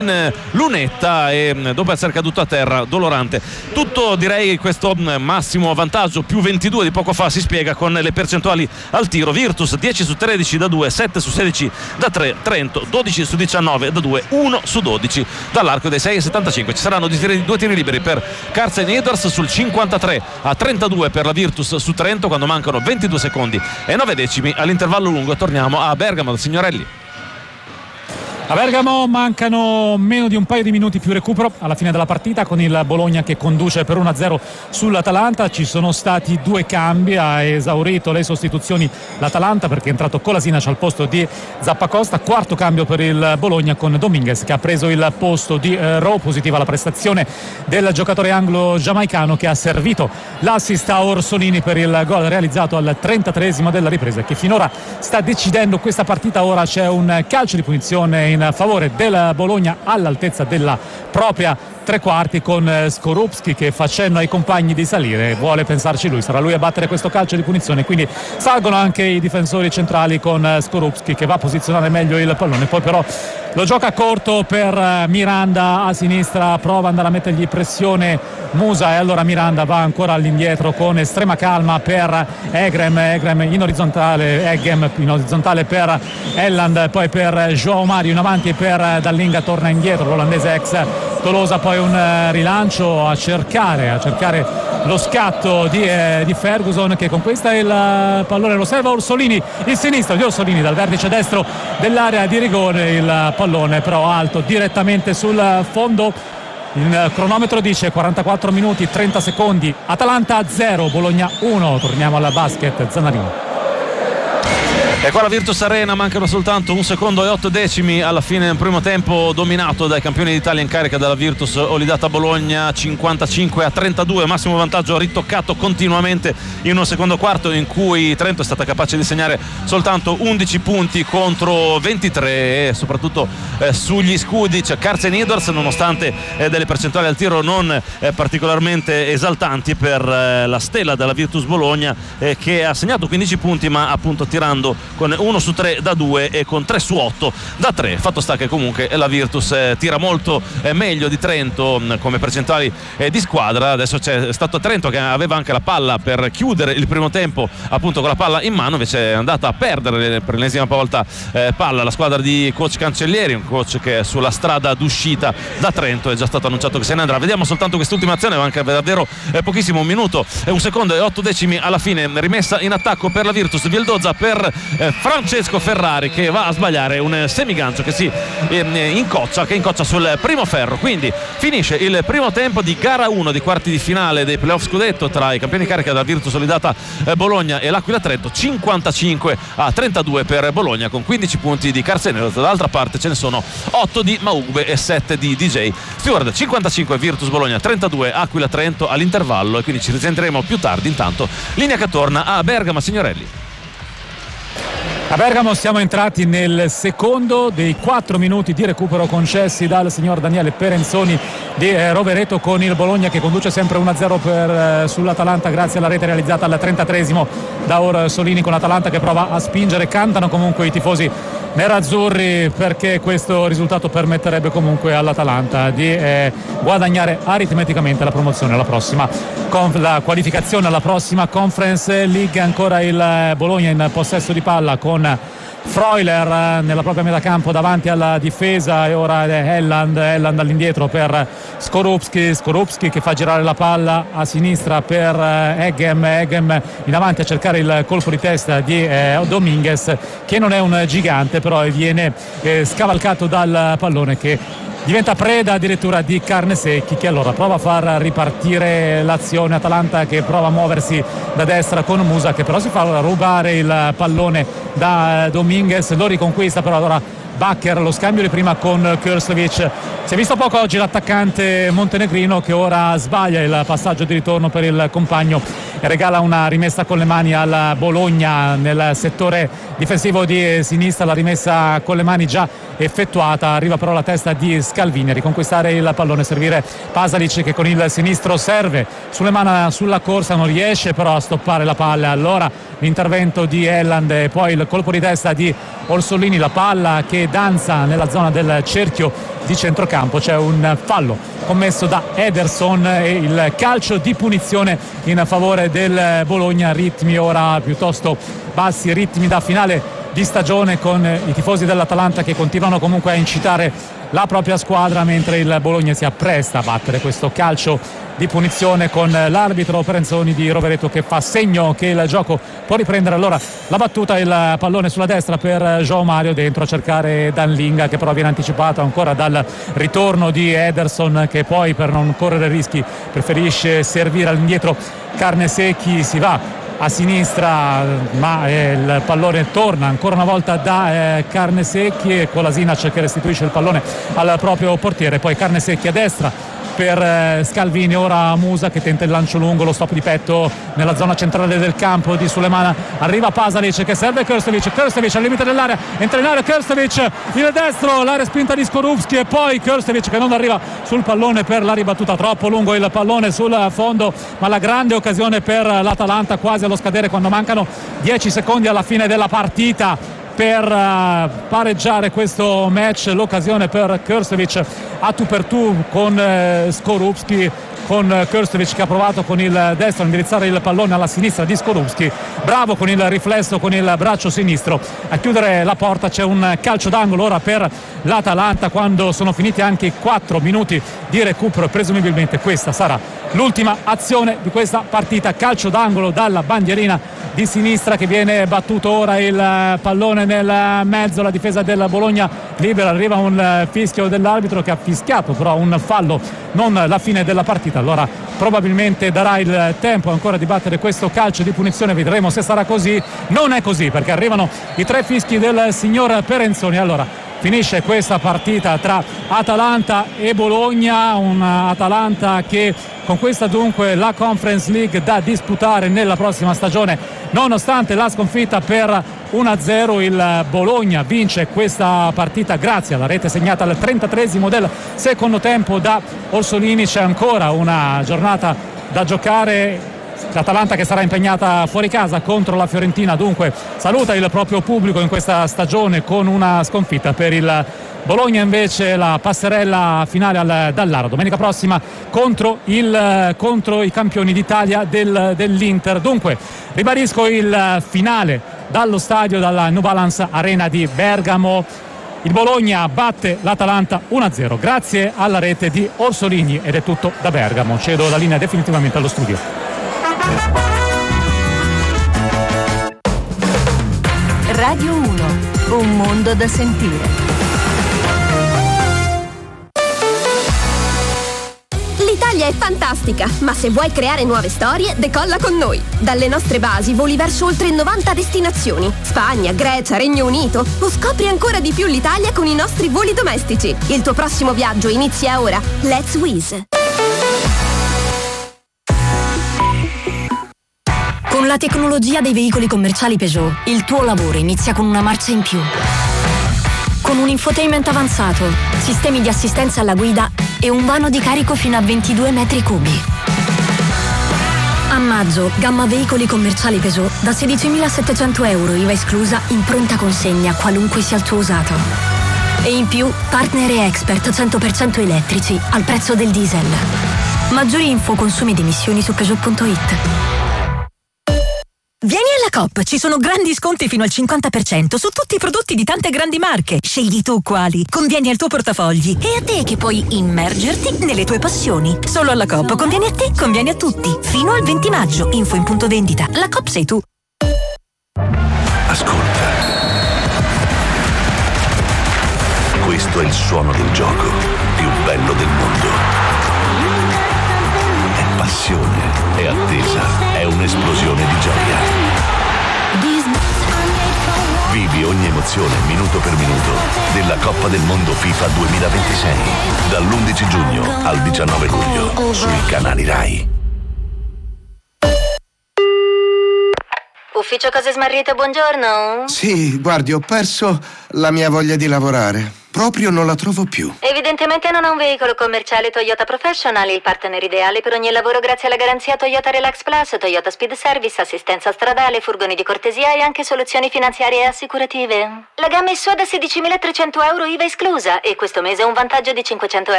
lunetta e dopo essere caduto a terra dolorante. Tutto, direi, questo massimo vantaggio più 22 di poco fa si spiega con le percentuali al tiro. Virtus 10 su 13 da 2, 7 su 16 da 3, Trento 12 su 19 da 2, 1 su 12 dall'arco dei 6,75. Ci saranno due tiri liberi per Carsten Edwards sul 53 a 32 per la Virtus su Trento quando mancano 22 secondi e 9 decimi all'intervallo lungo. Torniamo a Bergamo, Signorelli. A Bergamo mancano meno di un paio di minuti più recupero alla fine della partita, con il Bologna che conduce per 1-0 sull'Atalanta. Ci sono stati due cambi, ha esaurito le sostituzioni l'Atalanta perché è entrato Kolasinac al posto di Zappacosta. Quarto cambio per il Bologna con Dominguez che ha preso il posto di Rowe. Positiva la prestazione del giocatore anglo-giamaicano che ha servito l'assist a Orsolini per il gol realizzato al 33esimo della ripresa, che finora sta decidendo questa partita. Ora c'è un calcio di punizione in favore del Bologna all'altezza della propria tre quarti, con Skorupski che fa cenno ai compagni di salire, vuole pensarci lui, sarà lui a battere questo calcio di punizione, quindi salgono anche i difensori centrali con Skorupski che va a posizionare meglio il pallone, poi però lo gioca corto per Miranda a sinistra, prova ad andare a mettergli pressione Musa e allora Miranda va ancora all'indietro con estrema calma per Egrem in orizzontale, in orizzontale per Elland, poi per João Mario in avanti per Dallinga, torna indietro l'olandese ex Tolosa, poi un rilancio a cercare lo scatto di Ferguson che conquista il pallone, lo serva Orsolini, il sinistro di Orsolini dal vertice destro dell'area di rigore, il pallone però alto direttamente sul fondo. Il cronometro dice 44 minuti 30 secondi, Atalanta 0 Bologna 1. Torniamo alla basket, Zanarino. E qua la Virtus Arena, mancano soltanto 1 secondo e 8 decimi alla fine del primo tempo, dominato dai campioni d'Italia in carica dalla Virtus Olidata Bologna, 55 a 32, massimo vantaggio ritoccato continuamente in un secondo quarto in cui Trento è stata capace di segnare soltanto 11 punti contro 23 e soprattutto sugli scudi c'è Carsten Edwards, nonostante delle percentuali al tiro non particolarmente esaltanti per la stella della Virtus Bologna, che ha segnato 15 punti ma appunto tirando con 1 su 3 da 2 e con 3 su 8 da 3. Fatto sta che comunque la Virtus tira molto meglio di Trento come percentuali di squadra. Adesso c'è stato Trento che aveva anche la palla per chiudere il primo tempo appunto con la palla in mano, invece è andata a perdere per l'ennesima volta palla la squadra di coach Cancellieri, un coach che è sulla strada d'uscita da Trento, è già stato annunciato che se ne andrà. Vediamo soltanto quest'ultima azione, manca davvero pochissimo, un minuto e 1 secondo e 8 decimi alla fine, rimessa in attacco per la Virtus, Vialdozza per Francesco Ferrari che va a sbagliare un semigancio che si incoccia sul primo ferro. Quindi finisce il primo tempo di gara 1 di quarti di finale dei playoff scudetto tra i campioni carica della Virtus Olidata Bologna e l'Aquila Trento, 55 a 32 per Bologna con 15 punti di Carsenero, dall'altra parte ce ne sono 8 di Maugbe e 7 di DJ Stewart. 55 Virtus Bologna, 32 Aquila Trento all'intervallo, e quindi ci risentiremo più tardi. Intanto linea che torna a Bergamo, Signorelli. A Bergamo siamo entrati nel secondo dei 4 minuti di recupero concessi dal signor Daniele Perenzoni di Rovereto, con il Bologna che conduce sempre 1-0 sull'Atalanta grazie alla rete realizzata al 33esimo da Orsolini, con l'Atalanta che prova a spingere. Cantano comunque i tifosi nerazzurri perché questo risultato permetterebbe comunque all'Atalanta di guadagnare aritmeticamente la promozione alla prossima, con la qualificazione alla prossima Conference League. Ancora il Bologna in possesso di palla con Freuler nella propria metà campo davanti alla difesa, e ora Elland all'indietro per Skorupski che fa girare la palla a sinistra per Eggem in avanti a cercare il colpo di testa di Dominguez, che non è un gigante però viene scavalcato dal pallone che diventa preda addirittura di Carnesecchi, che allora prova a far ripartire l'azione. Atalanta che prova a muoversi da destra con Musa, che però si fa rubare il pallone da Dominguez, lo riconquista però allora Bakker, lo scambio di prima con Krstovic. Si è visto poco oggi l'attaccante montenegrino, che ora sbaglia il passaggio di ritorno per il compagno e regala una rimessa con le mani al Bologna nel settore difensivo di sinistra. La rimessa con le mani già effettuata. Arriva però la testa di Scalvini a riconquistare il pallone, servire Pasalic che con il sinistro serve Sulemana sulla corsa, non riesce però a stoppare la palla. Allora l'intervento di Elland e poi il colpo di testa di Orsolini, la palla che danza nella zona del cerchio di centrocampo. C'è un fallo commesso da Ederson e il calcio di punizione in favore del Bologna. Ritmi ora piuttosto bassi, ritmi da finale di stagione, con i tifosi dell'Atalanta che continuano comunque a incitare la propria squadra, mentre il Bologna si appresta a battere questo calcio di punizione con l'arbitro Perenzoni di Rovereto che fa segno che il gioco può riprendere. Allora la battuta, il pallone sulla destra per João Mario, dentro a cercare Danlinga che però viene anticipato ancora dal ritorno di Ederson, che poi per non correre rischi preferisce servire all'indietro Carnesecchi. Si va a sinistra ma il pallone torna ancora una volta da Carnesecchi e Kolasinac che restituisce il pallone al proprio portiere. Poi Carnesecchi a destra per Scalvini, ora Musa che tenta il lancio lungo, lo stop di petto nella zona centrale del campo di Sulemana. Arriva Pasalic che serve Krstovic al limite dell'area, entra in area Krstovic, il destro, l'area spinta di Skorupski e poi Krstovic che non arriva sul pallone per la ribattuta. Troppo lungo il pallone sul fondo, ma la grande occasione per l'Atalanta quasi allo scadere quando mancano 10 secondi alla fine della partita per pareggiare questo match. L'occasione per Krstovic a tu per tu con Skorupski, con Krstovic che ha provato con il destro a indirizzare il pallone alla sinistra di Skorupski, bravo con il riflesso con il braccio sinistro a chiudere la porta. C'è un calcio d'angolo ora per l'Atalanta quando sono finiti anche 4 minuti di recupero e presumibilmente questa sarà l'ultima azione di questa partita. Calcio d'angolo dalla bandierina di sinistra che viene battuto ora il pallone nel mezzo, la difesa del Bologna libera, arriva un fischio dell'arbitro che ha fischiato però un fallo, non la fine della partita. Allora probabilmente darà il tempo ancora di battere questo calcio di punizione, vedremo se sarà così. Non è così perché arrivano i 3 fischi del signor Perenzoni. Allora finisce questa partita tra Atalanta e Bologna, un Atalanta che conquista dunque la Conference League da disputare nella prossima stagione nonostante la sconfitta per 1-0. Il Bologna vince questa partita grazie alla rete segnata al 33esimo del secondo tempo da Orsolini. C'è ancora una giornata da giocare, l'Atalanta che sarà impegnata fuori casa contro la Fiorentina, dunque saluta il proprio pubblico in questa stagione con una sconfitta. Per il Bologna invece la passerella finale al Dallara domenica prossima contro i campioni d'Italia dell'Inter. Dunque ribadisco il finale dallo stadio, dalla New Balance Arena di Bergamo. Il Bologna batte l'Atalanta 1-0 grazie alla rete di Orsolini ed è tutto da Bergamo. Cedo la linea definitivamente allo studio. Radio 1, un mondo da sentire. L'Italia è fantastica, ma se vuoi creare nuove storie, decolla con noi. Dalle nostre basi voli verso oltre 90 destinazioni. Spagna, Grecia, Regno Unito. O scopri ancora di più l'Italia con i nostri voli domestici. Il tuo prossimo viaggio inizia ora. Let's Wizz. Con la tecnologia dei veicoli commerciali Peugeot, il tuo lavoro inizia con una marcia in più. Con un infotainment avanzato, sistemi di assistenza alla guida e un vano di carico fino a 22 metri cubi. A maggio, gamma veicoli commerciali Peugeot da 16.700 euro IVA esclusa in pronta consegna, qualunque sia il tuo usato. E in più, partner e expert 100% elettrici al prezzo del diesel. Maggiori info, consumi ed emissioni su Peugeot.it. Vieni alla Coop, ci sono grandi sconti fino al 50% su tutti i prodotti di tante grandi marche. Scegli tu quali, convieni al tuo portafogli e a te che puoi immergerti nelle tue passioni. Solo alla Coop conviene a te, conviene a tutti. Fino al 20 maggio, info in punto vendita. La Coop sei tu. Ascolta. Questo è il suono del gioco più bello del mondo. È passione, è attesa, è un'esplosione di gioia. Vivi ogni emozione minuto per minuto della Coppa del Mondo FIFA 2026 dall'11 giugno al 19 luglio sui canali Rai. Ufficio Cose Smarrite, buongiorno. Sì, guardi, ho perso la mia voglia di lavorare. Proprio non la trovo più. Evidentemente non ha un veicolo commerciale Toyota Professional, il partner ideale per ogni lavoro grazie alla garanzia Toyota Relax Plus, Toyota Speed Service, assistenza stradale, furgoni di cortesia e anche soluzioni finanziarie e assicurative. La gamma è sua da 16.300 euro IVA esclusa e questo mese un vantaggio di 500 euro